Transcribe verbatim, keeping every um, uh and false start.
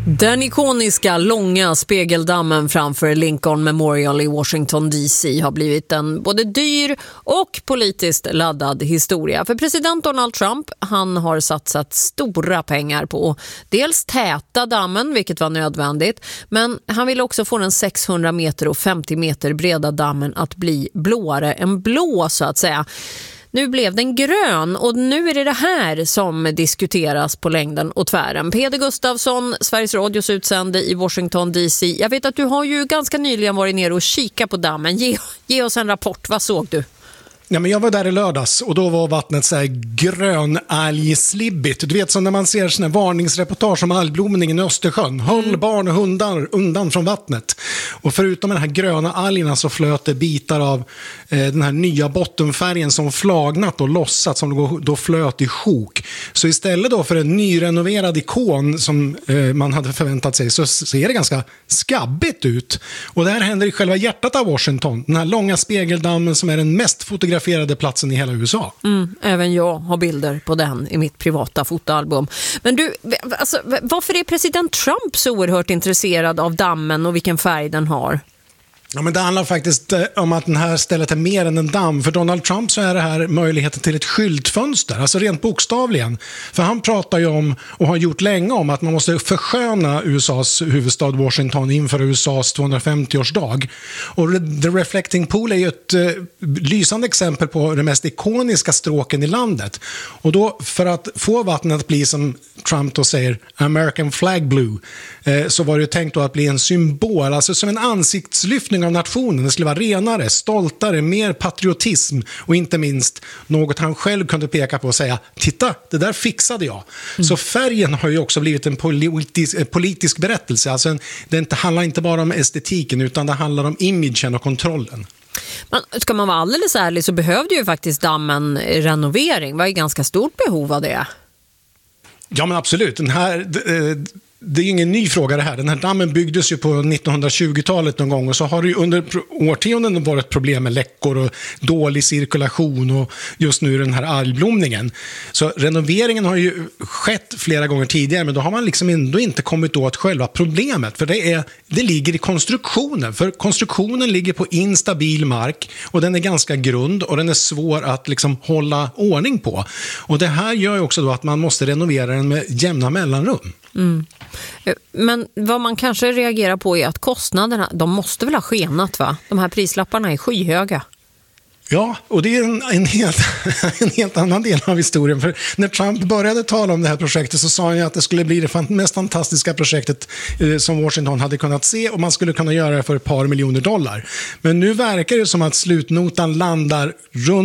Den ikoniska långa spegeldammen framför Lincoln Memorial i Washington D C har blivit en både dyr och politiskt laddad historia. För president Donald Trump, han har satsat stora pengar på dels täta dammen, vilket var nödvändigt, men han vill också få den sexhundra meter och femtio meter breda dammen att bli blåare än blå, så att säga. Nu blev den grön och nu är det det här som diskuteras på längden och tvären. Peder Gustafsson, Sveriges Radios utsände i Washington D C. Jag vet att du har ju ganska nyligen varit ner och kika på dammen. Ge, ge oss en rapport, vad såg du? Ja, men jag var där i lördags och då var vattnet så här grönalgslibbigt. Du vet, som när man ser såna varningsreportage om algblomningen i Östersjön. Håll mm. barn och hundar undan från vattnet. Och förutom den här gröna algerna så flöt det bitar av eh, den här nya bottenfärgen som flagnat och lossat, som då, då flöt i sjok. Så istället då för en nyrenoverad ikon som eh, man hade förväntat sig, så ser det ganska skabbigt ut. Och det här händer i själva hjärtat av Washington. Den här långa spegeldammen som är den mest fotograferade platsen i hela U S A. Mm, även jag har bilder på den i mitt privata fotoalbum. Men du, alltså, varför är president Trump så oerhört intresserad av dammen och vilken färg den har? Ja, men det handlar faktiskt om att den här stället är mer än en damm. För Donald Trump så är det här möjligheten till ett skyltfönster, alltså rent bokstavligen. För han pratar ju om, och har gjort länge om, att man måste försköna U S A:s huvudstad Washington inför U S A:s tvåhundrafemtioårsdag. Och The Reflecting Pool är ju ett eh, lysande exempel på de mest ikoniska stråken i landet. Och då, för att få vattnet att bli, som Trump då säger, American Flag Blue, eh, så var det ju tänkt då att bli en symbol, alltså som en ansiktslyftning av nationen. Det skulle vara renare, stoltare, mer patriotism och inte minst något han själv kunde peka på och säga, titta, det där fixade jag. Mm. Så färgen har ju också blivit en politisk, politisk berättelse. Alltså en, det inte, handlar inte bara om estetiken utan det handlar om imagen och kontrollen. Men ska man vara alldeles ärlig så behövde ju faktiskt dammen renovering. Det var ju ganska stort behov av det. Ja, men absolut. Den här... Eh, Det är ingen ny fråga det här. Den här dammen byggdes ju på nittonhundratjugotalet någon gång och så har det ju under årtionden varit problem med läckor och dålig cirkulation och just nu den här algblomningen. Så renoveringen har ju skett flera gånger tidigare, men då har man liksom ändå inte kommit åt själva problemet, för det, är, det ligger i konstruktionen. För konstruktionen ligger på instabil mark och den är ganska grund och den är svår att liksom hålla ordning på. Och det här gör ju också då att man måste renovera den med jämna mellanrum. Mm. Men vad man kanske reagerar på är att kostnaderna, de måste väl ha skenat, va? De här prislapparna är skyhöga. Ja, och det är en, en, helt, en helt annan del av historien. För när Trump började tala om det här projektet så sa han ju att det skulle bli det mest fantastiska projektet eh, som Washington hade kunnat se, och man skulle kunna göra det för ett par miljoner dollar. Men nu verkar det som att slutnotan landar runt